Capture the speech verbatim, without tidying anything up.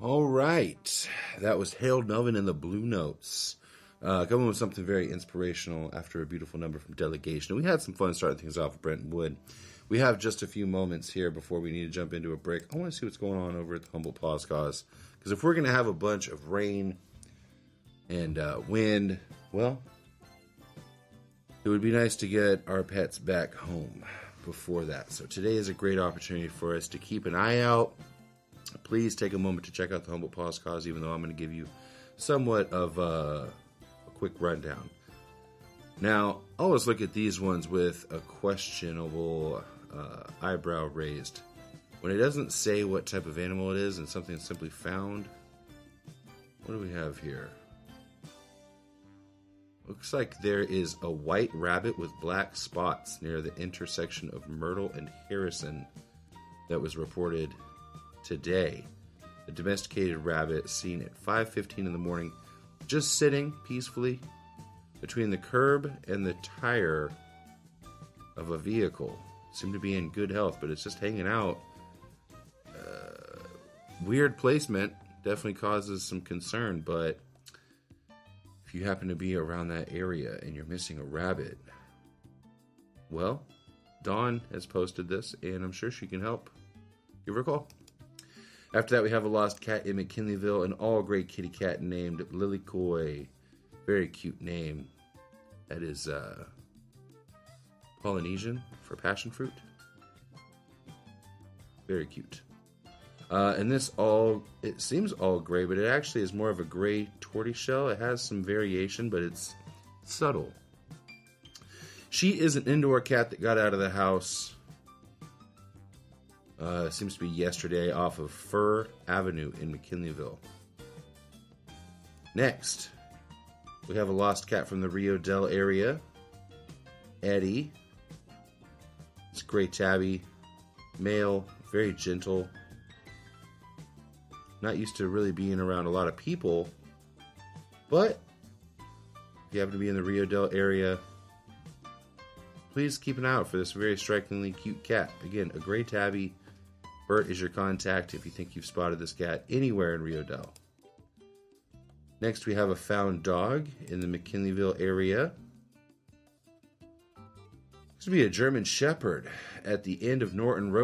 All right, that was Harold Melvin and the Blue Notes. Uh, coming with something very inspirational after a beautiful number from Delegation. We had some fun starting things off with Brenton Wood. We have just a few moments here before we need to jump into a break. I want to see what's going on over at the Humboldt Paws Cause. Because if we're going to have a bunch of rain and uh, wind, well, it would be nice to get our pets back home before that. So today is a great opportunity for us to keep an eye out. Please take a moment to check out the Humboldt Paws Cause, even though I'm going to give you somewhat of a, a quick rundown. Now, always look at these ones with a questionable uh, eyebrow raised. When it doesn't say what type of animal it is and something is simply found, what do we have here? Looks like there is a white rabbit with black spots near the intersection of Myrtle and Harrison that was reported today. A domesticated rabbit seen at five fifteen in the morning, just sitting peacefully between the curb and the tire of a vehicle. Seemed to be in good health, but it's just hanging out. Uh, weird placement. Definitely causes some concern, but if you happen to be around that area and you're missing a rabbit, well, Dawn has posted this, and I'm sure she can help. Give her a call. After that, we have a lost cat in McKinleyville, an all-gray kitty cat named Lily Coy. Very cute name. That is uh, Polynesian for passion fruit. Very cute. Uh, and this all, it seems all gray, but it actually is more of a gray tortoiseshell. It has some variation, but it's subtle. She is an indoor cat that got out of the house, uh, seems to be yesterday, off of Fir Avenue in McKinleyville. Next, we have a lost cat from the Rio Dell area. Eddie. It's a gray tabby. Male, very gentle. Not used to really being around a lot of people, but if you happen to be in the Rio Dell area, please keep an eye out for this very strikingly cute cat. Again, a gray tabby. Bert is your contact if you think you've spotted this cat anywhere in Rio Dell. Next, we have a found dog in the McKinleyville area. This would be a German Shepherd at the end of Norton Road.